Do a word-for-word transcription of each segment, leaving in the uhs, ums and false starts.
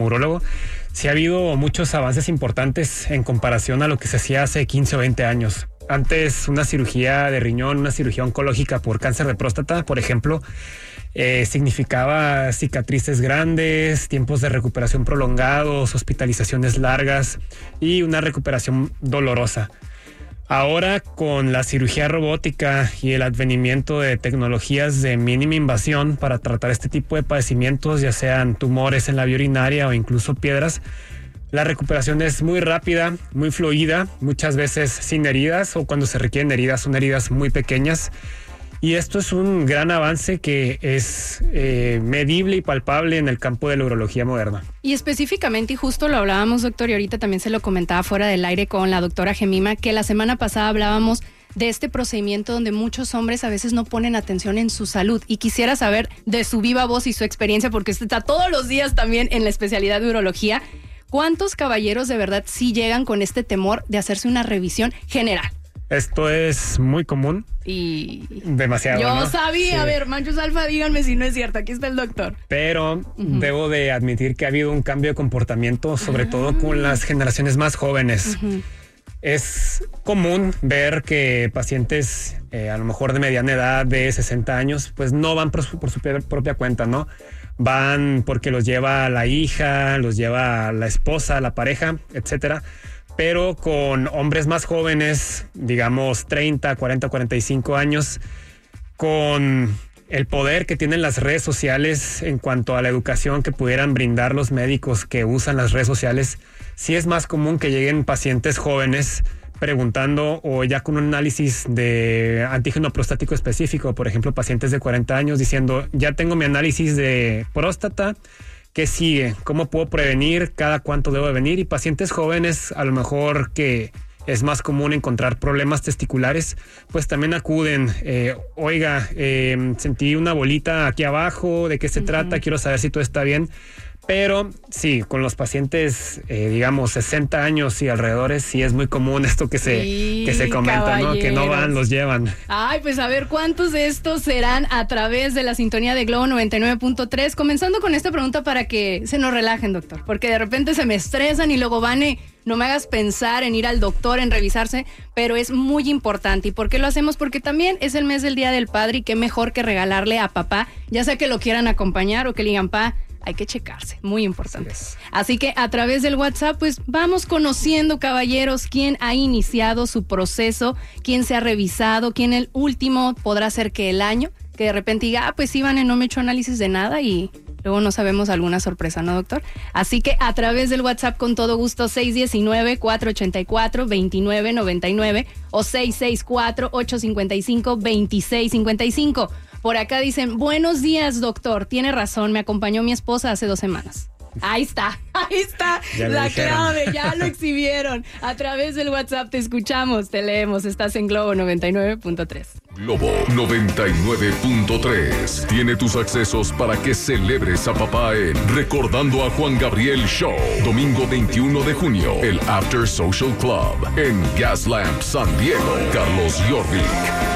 urólogo, sí ha habido muchos avances importantes en comparación a lo que se hacía hace quince o veinte años. Antes, una cirugía de riñón, una cirugía oncológica por cáncer de próstata, por ejemplo, eh, significaba cicatrices grandes, tiempos de recuperación prolongados, hospitalizaciones largas y una recuperación dolorosa. Ahora, con la cirugía robótica y el advenimiento de tecnologías de mínima invasión para tratar este tipo de padecimientos, ya sean tumores en la vía urinaria o incluso piedras, la recuperación es muy rápida, muy fluida, muchas veces sin heridas, o cuando se requieren heridas son heridas muy pequeñas. Y esto es un gran avance que es eh, medible y palpable en el campo de la urología moderna. Y específicamente, y justo lo hablábamos, doctor, y ahorita también se lo comentaba fuera del aire con la doctora Jemima, que la semana pasada hablábamos de este procedimiento donde muchos hombres a veces no ponen atención en su salud. Y quisiera saber de su viva voz y su experiencia, porque usted está todos los días también en la especialidad de urología. ¿Cuántos caballeros de verdad sí llegan con este temor de hacerse una revisión general? Esto es muy común. Y demasiado. Yo ¿no? sabía, sí. A ver, machos alfa, díganme si no es cierto. Aquí está el doctor. Pero uh-huh. debo de admitir que ha habido un cambio de comportamiento, sobre uh-huh. todo con las generaciones más jóvenes. Uh-huh. Es común ver que pacientes eh, a lo mejor de mediana edad, de sesenta años, pues no van por su, por su propia cuenta, ¿no? Van porque los lleva la hija, los lleva la esposa, la pareja, etcétera. Pero con hombres más jóvenes, digamos treinta, cuarenta, cuarenta y cinco años, con el poder que tienen las redes sociales en cuanto a la educación que pudieran brindar los médicos que usan las redes sociales, sí es más común que lleguen pacientes jóvenes preguntando, o ya con un análisis de antígeno prostático específico, por ejemplo, pacientes de cuarenta años diciendo, ya tengo mi análisis de próstata, ¿qué sigue? ¿Cómo puedo prevenir? ¿Cada cuánto debo de venir? Y pacientes jóvenes, a lo mejor que es más común encontrar problemas testiculares, pues también acuden. Eh, oiga, eh, sentí una bolita aquí abajo, ¿de qué se uh-huh. trata? Quiero saber si todo está bien. Pero sí, con los pacientes, eh, digamos, sesenta años y alrededores, sí es muy común esto que se, sí, que se comenta, ¿no? Que no van, los llevan. Ay, pues a ver, ¿cuántos de estos serán a través de la sintonía de Globo noventa y nueve punto tres? Comenzando con esta pregunta para que se nos relajen, doctor, porque de repente se me estresan y luego van y no me hagas pensar en ir al doctor, en revisarse, pero es muy importante. ¿Y por qué lo hacemos? Porque también es el mes del Día del Padre y qué mejor que regalarle a papá, ya sea que lo quieran acompañar o que le digan, pa, hay que checarse, muy importante. Así, Así que a través del WhatsApp, pues vamos conociendo, caballeros, quién ha iniciado su proceso, quién se ha revisado, quién el último podrá ser que el año, que de repente diga, ah, pues Iván no me he hecho análisis de nada y luego no sabemos alguna sorpresa, ¿no, doctor? Así que a través del WhatsApp, con todo gusto, seis uno nueve, cuatro ocho cuatro, dos nueve nueve nueve o seis seis cuatro, ocho cinco cinco, dos seis cinco cinco. Por acá dicen, buenos días, doctor. Tiene razón, me acompañó mi esposa hace dos semanas. Ahí está, ahí está ya la clave, ya lo exhibieron. A través del WhatsApp te escuchamos, te leemos. Estás en Globo noventa y nueve punto tres. Globo noventa y nueve punto tres tiene tus accesos para que celebres a papá en Recordando a Juan Gabriel Show. Domingo veintiuno de junio, el After Social Club en Gaslamp San Diego. Carlos Jorvik,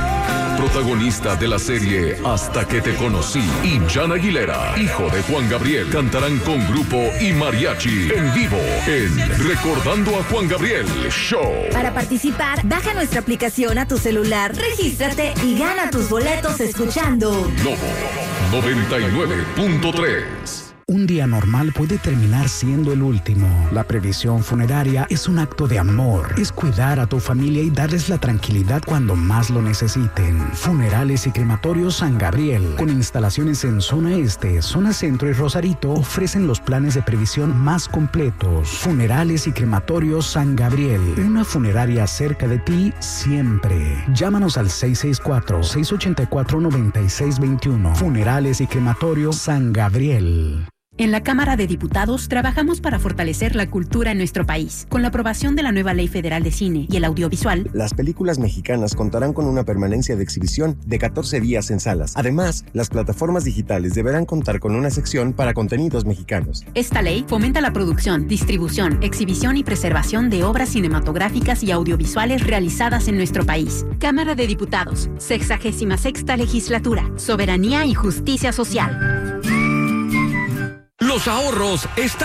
protagonista de la serie Hasta que te conocí, y Jan Aguilera, hijo de Juan Gabriel, cantarán con grupo y mariachi en vivo en Recordando a Juan Gabriel Show. Para participar, baja nuestra aplicación a tu celular, regístrate y gana tus boletos escuchando Globo noventa y nueve punto tres. Un día normal puede terminar siendo el último. La previsión funeraria es un acto de amor. Es cuidar a tu familia y darles la tranquilidad cuando más lo necesiten. Funerales y Crematorios San Gabriel, con instalaciones en zona este, zona centro y Rosarito, ofrecen los planes de previsión más completos. Funerales y Crematorios San Gabriel, una funeraria cerca de ti siempre. Llámanos al seis seis cuatro, seis ocho cuatro, nueve seis dos uno. Funerales y Crematorios San Gabriel. En la Cámara de Diputados trabajamos para fortalecer la cultura en nuestro país. Con la aprobación de la nueva Ley Federal de Cine y el Audiovisual, las películas mexicanas contarán con una permanencia de exhibición de catorce días en salas. Además, las plataformas digitales deberán contar con una sección para contenidos mexicanos. Esta ley fomenta la producción, distribución, exhibición y preservación de obras cinematográficas y audiovisuales realizadas en nuestro país. Cámara de Diputados, sexagésima sexta legislatura, soberanía y justicia social. Los Los ahorros están